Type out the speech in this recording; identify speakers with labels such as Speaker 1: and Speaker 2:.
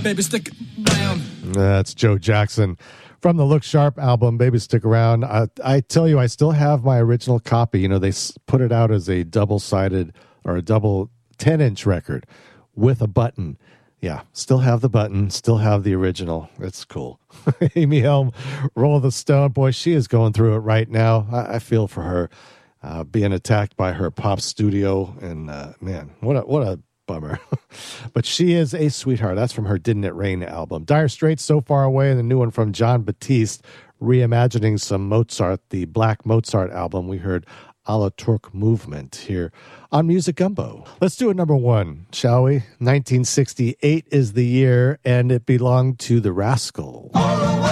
Speaker 1: Baby, stick around.
Speaker 2: That's Joe Jackson from the Look Sharp album, Baby Stick Around. I tell you, I still have my original copy. You know, they put it out as a double-sided or a double 10-inch record with a button. Yeah, still have the button, still have the original. It's cool. Amy Helm, Roll the Stone. Boy, she is going through it right now. I feel for her being attacked by her pop studio. And man, what a bummer. But she is a sweetheart. That's from her Didn't It Rain album. Dire Straits, So Far Away, and the new one from John Batiste, reimagining some Mozart, the Black Mozart album. We heard A la Turk Movement here on Music Gumbo. Let's do it number one, shall we? 1968 is the year, and it belonged to the Rascals.